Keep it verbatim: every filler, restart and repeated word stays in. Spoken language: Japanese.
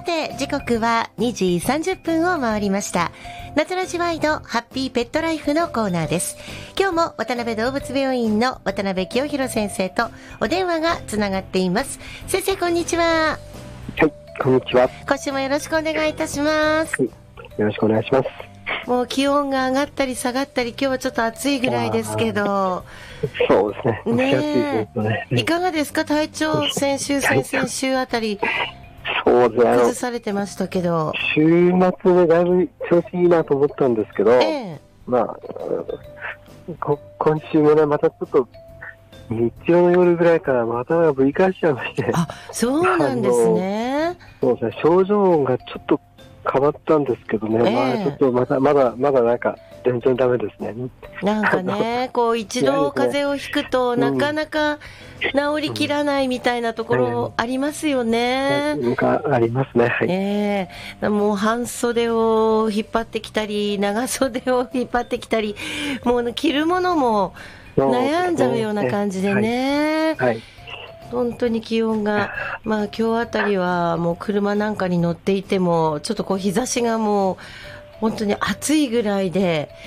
さて時刻はにじさんじゅっぷんを回りました。夏ラジワイドハッピーペットライフのコーナーです。今日も渡辺動物病院の渡辺清弘先生とお電話がつながっています。先生こんにちは。 はい、こんにちは。 今週もよろしくお願いいたします。 はい、よろしくお願いします。 もう気温が上がったり下がったり、今日はちょっと暑いぐらいですけど。 そうですね。 ねえ、 蒸し暑いですね。 いかがですか体調、先週先々週あたりそうですね。 崩されてましたけど、 週末でだいぶ調子いいなと思ったんですけど、 ええ、 まあこ今週もね、またちょっと日曜の夜ぐらいからまたぶり返しちゃいまして、 あ、そうなんですね。 そうですね、症状音がちょっと変わったんですけどね、 ええ、 まあちょっとまだまだまだなんか全然ダメですね。 なんかね、こう一度風邪をひくとなかなか治りきらないみたいなところありますよね。 なんかありますね。はい。 ええ、もう半袖を引っ張ってきたり長袖を引っ張ってきたり、もう着るものも悩んじゃうような感じでね。 はいはい、 本当に気温が、まあ今日あたりはもう車なんかに乗っていてもちょっとこう日差しがもう本当に暑いぐらいで